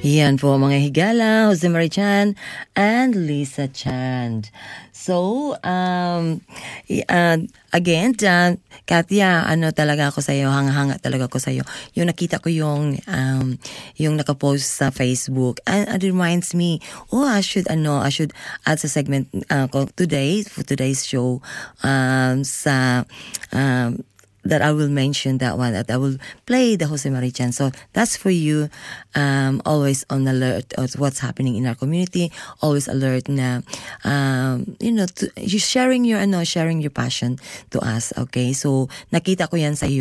Yan po mga higala, Jose Marie Chan and Lisa Chan. So, again, Katya, talaga ako sa'yo, hanga-hanga talaga ako sa'yo. Yung nakita ko yung nakapost sa Facebook, and it reminds me, I should add sa segment ko today, for today's show, that I will mention that one, that I will play the Jose Marie Chan. So that's for you, always on alert of what's happening in our community, always alert na, you sharing your passion to us, okay? So nakita ko yan sa iyo.